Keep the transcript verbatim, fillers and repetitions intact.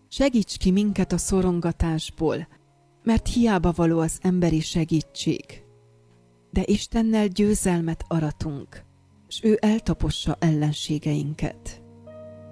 Segíts ki minket a szorongatásból, mert hiába való az emberi segítség. De Istennel győzelmet aratunk, s ő eltapossa ellenségeinket.